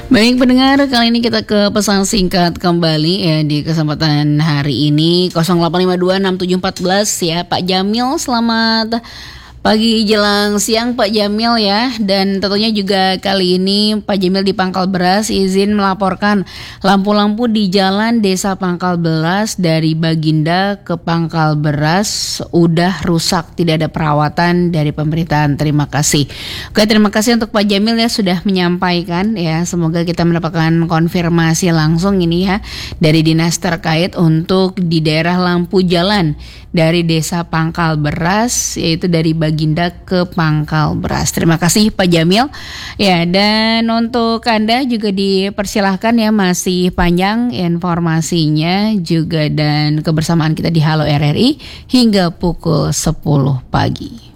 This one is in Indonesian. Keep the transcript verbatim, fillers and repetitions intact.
Baik pendengar, kali ini kita ke pesan singkat kembali ya di kesempatan hari ini nol delapan lima dua enam tujuh satu empat ya. Pak Jamil, selamat pagi jelang siang Pak Jamil ya. Dan tentunya juga kali ini Pak Jamil di Pangkal Beras izin melaporkan lampu-lampu di jalan Desa Pangkal Beras dari Baginda ke Pangkal Beras udah rusak, tidak ada perawatan dari pemerintahan. Terima kasih. Oke, terima kasih untuk Pak Jamil ya sudah menyampaikan ya. Semoga kita mendapatkan konfirmasi langsung ini ya dari dinas terkait untuk di daerah lampu jalan dari Desa Pangkal Beras, yaitu dari Baginda ke Pangkal Beras. Terima kasih Pak Jamil. Ya, dan untuk Anda juga dipersilahkan ya, masih panjang informasinya juga dan kebersamaan kita di Halo R R I hingga pukul sepuluh pagi.